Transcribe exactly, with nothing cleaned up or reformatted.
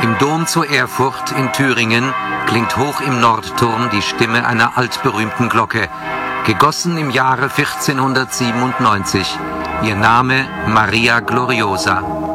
Im Dom zu Erfurt in Thüringen klingt hoch im Nordturm die Stimme einer altberühmten Glocke, gegossen im Jahre vierzehnhundertsiebenundneunzig. Ihr Name Maria Gloriosa.